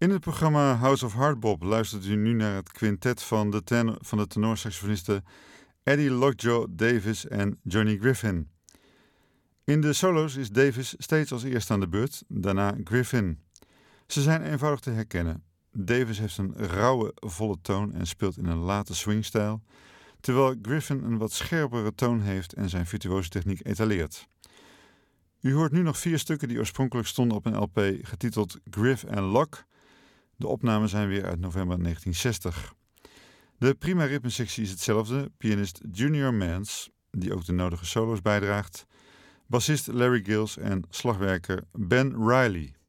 In het programma House of Hardbop luistert u nu naar het quintet van de tenorsaxofonisten Eddie Lockjaw Davis en Johnny Griffin. In de solo's is Davis steeds als eerste aan de beurt, daarna Griffin. Ze zijn eenvoudig te herkennen. Davis heeft een rauwe, volle toon en speelt in een late swingstijl, terwijl Griffin een wat scherpere toon heeft en zijn virtuose techniek etaleert. U hoort nu nog 4 stukken die oorspronkelijk stonden op een LP getiteld Griff and Lock. De opnamen zijn weer uit november 1960. De prima ritmesectie is hetzelfde. Pianist Junior Mance, die ook de nodige solo's bijdraagt, bassist Larry Gills en slagwerker Ben Riley.